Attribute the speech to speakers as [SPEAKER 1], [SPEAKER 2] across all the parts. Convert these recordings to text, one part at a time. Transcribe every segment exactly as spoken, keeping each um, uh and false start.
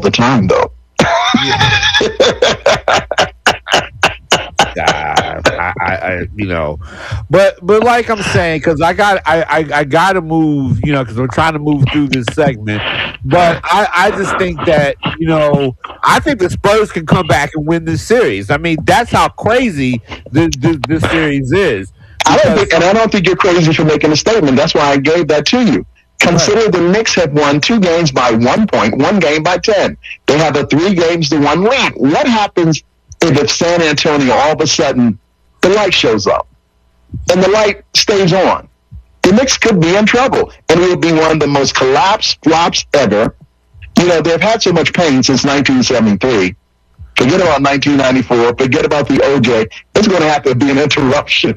[SPEAKER 1] the time, though.
[SPEAKER 2] Uh, I, I, I, you know, but but like I'm saying, because I got I, I, I got to move, you know, because we're trying to move through this segment. But I, I just think that you know, I think the Spurs can come back and win this series. I mean, that's how crazy this this, this series is.
[SPEAKER 1] I don't think, and I don't think you're crazy for making a statement. That's why I gave that to you. Consider right. The Knicks have won two games by one point, one game by ten. They have a three games to one lead. What happens if it's San Antonio, all of a sudden, the light shows up and the light stays on? The Knicks could be in trouble, and it would be one of the most collapsed flops ever. You know, they've had so much pain since nineteen seventy-three. Forget about nineteen ninety-four. Forget about the O J. It's going to have to be an interruption.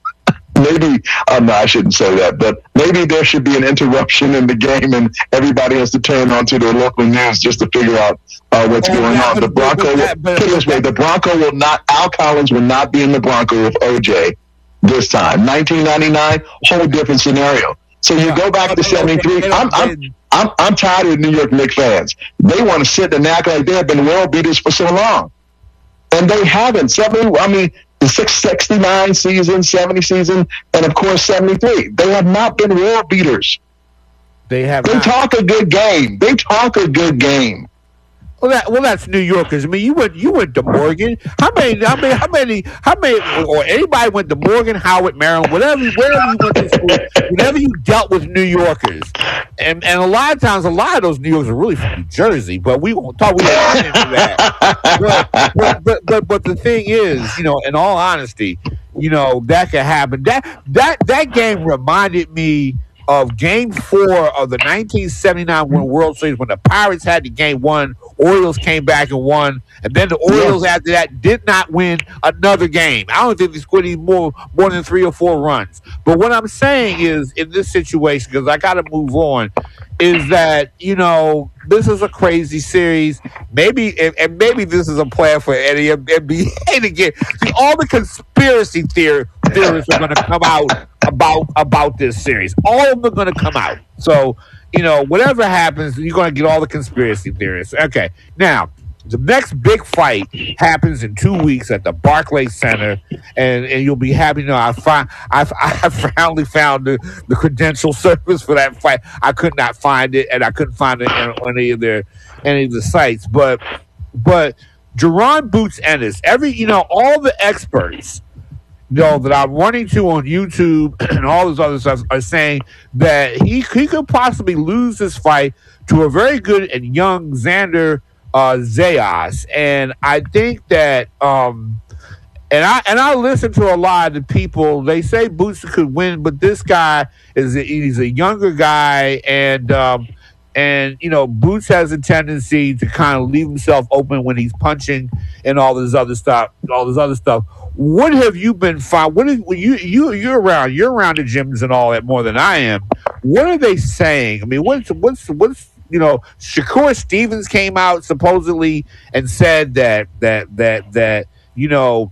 [SPEAKER 1] Maybe, um, no, I shouldn't say that, but maybe there should be an interruption in the game and everybody has to turn on to their local news just to figure out uh, what's oh, going yeah, on. But, the Bronco, but that, but, put it this way, the Bronco will not, Al Collins will not be in the Bronco with O J this time. nineteen ninety-nine, whole different scenario. So you yeah, go back to seventy-three. I'm, I'm, I'm, I'm tired of New York Knicks fans. They want to sit and act like they have been world beaters for so long. And they haven't. seventy, I mean, the sixty-nine season, seventy season, and of course seventy-three. They have not been world beaters.
[SPEAKER 2] They have.
[SPEAKER 1] They
[SPEAKER 2] not.
[SPEAKER 1] talk a good game. They talk a good game.
[SPEAKER 2] Well, that well, that's New Yorkers. I mean, you went you went to Morgan. How many? How many? How many? How many? Or anybody went to Morgan, Howard, Maryland, whatever, wherever you went to school, whenever you dealt with New Yorkers, and and a lot of times, a lot of those New Yorkers are really from New Jersey, but we won't talk. We won't get into that. But, but but but but the thing is, you know, in all honesty, you know, that could happen. That that that game reminded me of Game Four of the nineteen seventy-nine World Series when the Pirates had the game one, Orioles came back and won, and then the Orioles after that did not win another game. I don't think they scored any more more than three or four runs. But what I'm saying is, in this situation, because I got to move on, is that you know this is a crazy series. Maybe and, and maybe this is a plan for Eddie N B A to get. See, all the conspiracy theory, theorists are going to come out about about this series. All of them are going to come out. So, you know, whatever happens, you're going to get all the conspiracy theorists. Okay. Now, the next big fight happens in two weeks at the Barclays Center, and, and you'll be happy to know I find I I finally found the, the credential service for that fight. I could not find it, and I couldn't find it on any of their any of the sites. But but Jaron Boots Ennis, every you know, all the experts you know, that I'm running to on YouTube and all this other stuff are saying that he he could possibly lose this fight to a very good and young Xander uh, Zayas, and I think that um, and I and I listen to a lot of the people. They say Boots could win, but this guy is a, he's a younger guy, and um, and you know Boots has a tendency to kind of leave himself open when he's punching and all this other stuff, all this other stuff. What have you been found? What is you you you're around? You're around the gyms and all that more than I am. What are they saying? I mean, what's what's what's you know? Shakur Stevens came out supposedly and said that that that that you know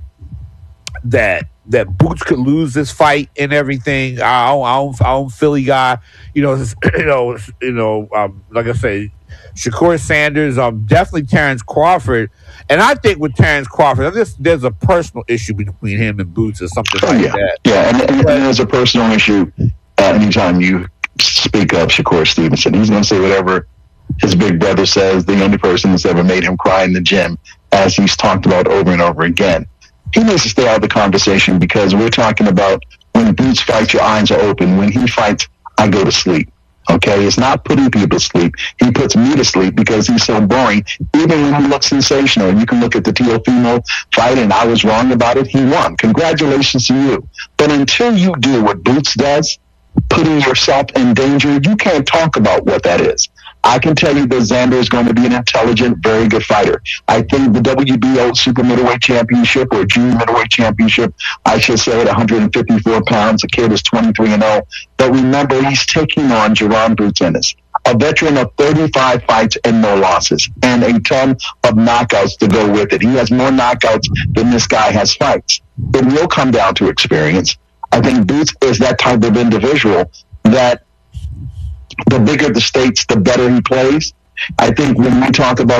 [SPEAKER 2] that that Boots could lose this fight and everything. I don't, I don't, I don't Philly guy. You know, you know, you know. Um, like I say, Shakur Sanders. Um, definitely Terrence Crawford. And I think with Terrence Crawford, there's, there's a personal issue between him and Boots or something like
[SPEAKER 1] yeah.
[SPEAKER 2] that.
[SPEAKER 1] Yeah, and, and, and there's a personal issue uh, anytime you speak up Shakur Stevenson. He's going to say whatever his big brother says, the only person that's ever made him cry in the gym, as he's talked about over and over again. He needs to stay out of the conversation because we're talking about when Boots fights, your eyes are open. When he fights, I go to sleep. Okay, it's not putting people to sleep. He puts me to sleep because he's so boring, even when he looks sensational. And you can look at the Teofimo fight, and I was wrong about it. He won. Congratulations to you. But until you do what Boots does, putting yourself in danger, you can't talk about what that is. I can tell you that Xander is going to be an intelligent, very good fighter. I think the W B O Super Middleweight Championship or Junior Middleweight Championship, I should say at one hundred fifty-four pounds, the kid is twenty-three and oh. But remember, he's taking on Jaron Boots Ennis, a veteran of thirty-five fights and no losses, and a ton of knockouts to go with it. He has more knockouts than this guy has fights. It will come down to experience. I think Boots is that type of individual that the bigger the stakes, the better he plays. I think when we talk about